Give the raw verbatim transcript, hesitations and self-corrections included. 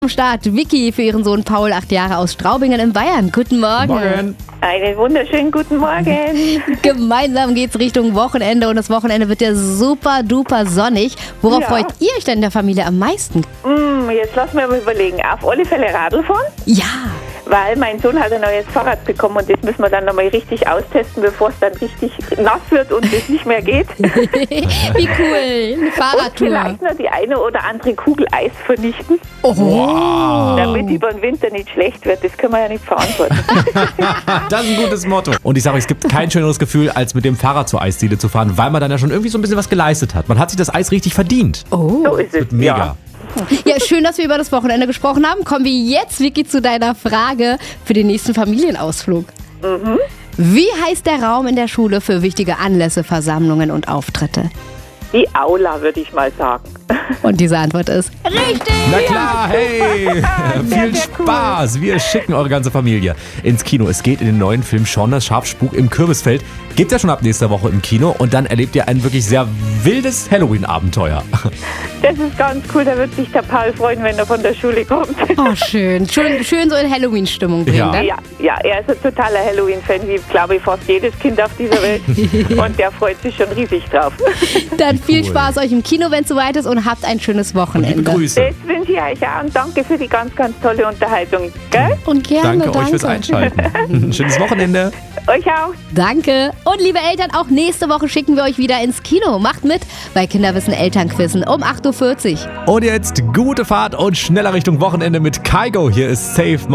Am Start Vicky für ihren Sohn Paul, acht Jahre, aus Straubingen in Bayern. Guten Morgen. Morgen. Einen wunderschönen guten Morgen. Gemeinsam geht's Richtung Wochenende und das Wochenende wird ja super duper sonnig. Worauf Ja. freut ihr euch denn in der Familie am meisten? Mm, jetzt lass mir mal überlegen. Auf alle Fälle Radl fahren, Ja, weil mein Sohn hat ein neues Fahrrad bekommen und das müssen wir dann nochmal richtig austesten, bevor es dann richtig nass wird und es nicht mehr geht. wie cool. Eine Und Fahrradtour. vielleicht noch die eine oder andere Kugel Eis vernichten, Oh. damit über den Winter nicht schlecht wird. Das können wir ja nicht verantworten. Das ist ein gutes Motto. Und ich sage euch, es gibt kein schöneres Gefühl, als mit dem Fahrrad zur Eisdiele zu fahren, weil man dann ja schon irgendwie so ein bisschen was geleistet hat. Man hat sich das Eis richtig verdient. Oh. So ist es. Mega. Ja, schön, dass wir über das Wochenende gesprochen haben. Kommen wir jetzt, Vicky, zu deiner Frage für den nächsten Familienausflug. Mhm. Wie heißt der Raum in der Schule für wichtige Anlässe, Versammlungen und Auftritte? Die Aula, würde ich mal sagen. Und diese Antwort ist richtig. Na klar, hey! Viel sehr cool. Spaß! Wir schicken eure ganze Familie ins Kino. Es geht in den neuen Film Shaun das Schafspuk im Kürbisfeld. Gibt ja schon ab nächster Woche im Kino und dann erlebt ihr ein wirklich sehr wildes Halloween-Abenteuer. Das ist ganz cool. Da wird sich der Paul freuen, wenn er von der Schule kommt. Oh, schön. Schön, schön so in Halloween-Stimmung bringen, Ja. ne? Ja, ja, er ist ein totaler Halloween-Fan, wie, glaube ich, fast jedes Kind auf dieser Welt. Und der freut sich schon riesig drauf. Dann viel Cool. Spaß euch im Kino, wenn es soweit ist, und habt ein schönes Liebe Wochenende. Grüße. Das wünsche ich euch auch und danke für die ganz, ganz tolle Unterhaltung. Gell? Und gerne, Danke, danke. euch fürs Einschalten. Ein schönes Wochenende. Euch auch. Danke. Und liebe Eltern, auch nächste Woche schicken wir euch wieder ins Kino. Macht mit bei Kinderwissen Elternquizzen um acht Uhr vierzig. Und jetzt gute Fahrt und schneller Richtung Wochenende mit Kaigo. Hier ist Safe.